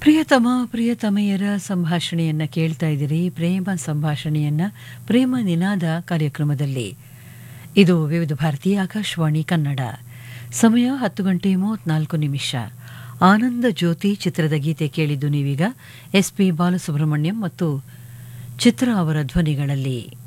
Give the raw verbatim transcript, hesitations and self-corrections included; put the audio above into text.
ಪ್ರಿಯತಮ ಪ್ರಿಯತಮೆಯರ ಸಂಭಾಷಣೆಯನ್ನು ಕೇಳ್ತಾ ಇದ್ದೀರಿ. ಪ್ರೇಮ ಸಂಭಾಷಣೆಯನ್ನು ಪ್ರೇಮ ನಿನಾದ ಕಾರ್ಯಕ್ರಮದಲ್ಲಿ. ಇದು ವಿವಿಧ ಭಾರತೀಯ ಆಕಾಶವಾಣಿ ಕನ್ನಡ. ಸಮಯ ಹತ್ತು ಗಂಟೆ ಮೂವತ್ನಾಲ್ಕು ನಿಮಿಷ. ಆನಂದ ಜ್ಯೋತಿ ಚಿತ್ರದ ಗೀತೆ ಕೇಳಿದ್ದು ನೀವೀಗ. ಎಸ್ ಪಿ ಬಾಲಸುಬ್ರಹ್ಮಣ್ಯಂ ಮತ್ತು ಚಿತ್ರ ಅವರ ಧ್ವನಿಗಳಲ್ಲಿ.